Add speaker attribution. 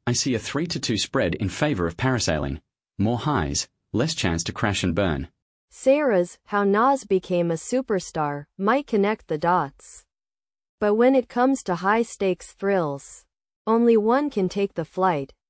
Speaker 1: I see a 3-2 spread in favor of parasailing. More highs, less chance to crash and burn.
Speaker 2: Sarah's How Nas Became a Superstar might connect the dots. But when it comes to high-stakes thrills, only one can take the flight.